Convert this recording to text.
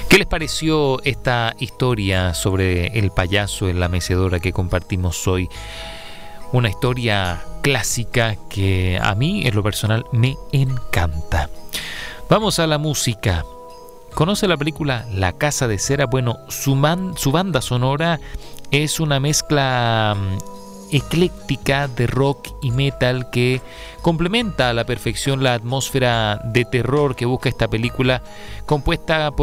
¿Qué les pareció esta historia sobre el payaso en la mecedora que compartimos hoy? Una historia clásica que a mí, en lo personal, me encanta. Vamos a la música. ¿Conoce la película La Casa de Cera? Bueno, su banda sonora es una mezcla ecléctica de rock y metal que complementa a la perfección la atmósfera de terror que busca esta película, compuesta por